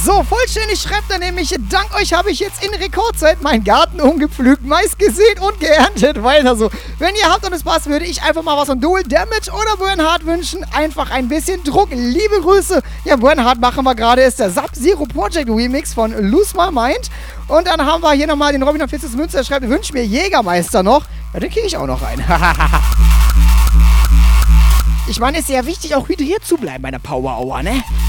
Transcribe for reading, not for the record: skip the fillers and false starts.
So, vollständig schreibt er nämlich, dank euch habe ich jetzt in Rekordzeit meinen Garten umgepflügt, Mais gesät und geerntet. Weiter so. Wenn ihr habt und es passt, würde ich einfach mal was von Dual Damage oder Bernhard wünschen. Einfach ein bisschen Druck. Liebe Grüße. Ja, Bernhard machen wir gerade, ist der Sub-Zero Project Remix von Lose My Mind. Und dann haben wir hier nochmal den Robin Fitzes Münster, der schreibt, wünsch mir Jägermeister noch. Ja, den kriege ich auch noch rein. Ich meine, es ist ja wichtig, auch hydriert zu bleiben bei der Power Hour, ne?